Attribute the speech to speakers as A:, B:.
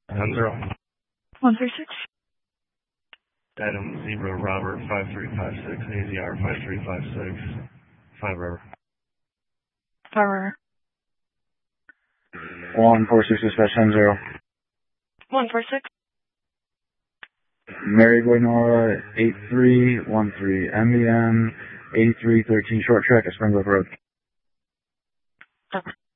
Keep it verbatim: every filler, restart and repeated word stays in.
A: Ten zero.
B: One three six.
A: Adam Zebra Robert five three five six A Z R five three five six Five River.
B: Five River.
C: One four six dispatch ten zero.
B: One four six.
C: Mary Guanora eight three one three M E M eighty three thirteen short track at Springbrook Road.
B: Okay.